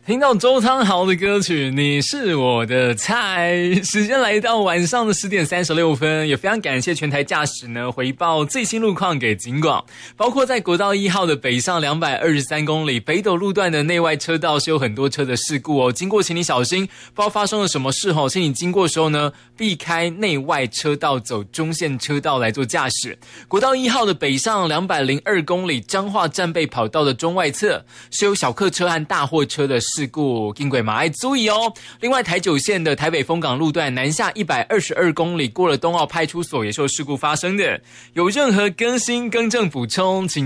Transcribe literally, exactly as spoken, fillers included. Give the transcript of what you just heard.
听到周汤豪的歌曲《你是我的菜》，时间来到晚上的十点三十六分，也非常感谢全台驾驶呢回报最新路况给警广，包括在国道一号的北上两百二十三公里北斗路段的内外车道是有很多车的事故哦，经过请你小心，不知道发生了什么事哦，请你经过的时候呢避开内外车道，走中线车道来做驾驶。国道一号的北上两百零二公里彰化战备跑道的中外侧是有小客车和大货车的事故，经过马爱注意哦。另外台九线的台北丰港路段南下一百二十二公里过了东澳派出所也是有事故发生的，有任何更新更正补充请